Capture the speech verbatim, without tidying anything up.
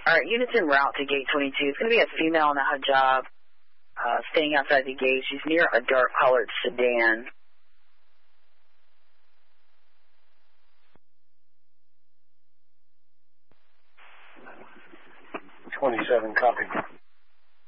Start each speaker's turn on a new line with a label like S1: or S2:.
S1: All right, units en route to gate twenty-two. It's going to be a female on the hijab, uh, staying outside the gate. She's near a dark-colored sedan.
S2: twenty-seven, copy.